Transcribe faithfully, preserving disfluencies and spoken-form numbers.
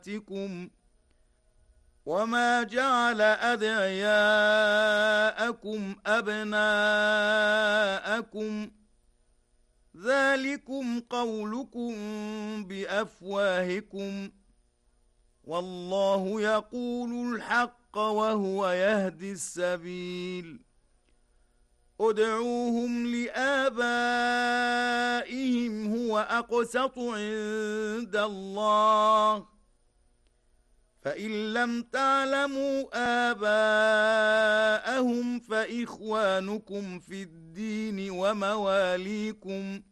أمهاتكم وما جعل أدعياءكم أبناءكم ذلكم قولكم بأفواهكم والله يقول الحق وهو يهدي السبيل ادعوهم لآبائهم هو أقسط عند الله فإن لم تعلموا آباءهم فإخوانكم في الدين ومواليكم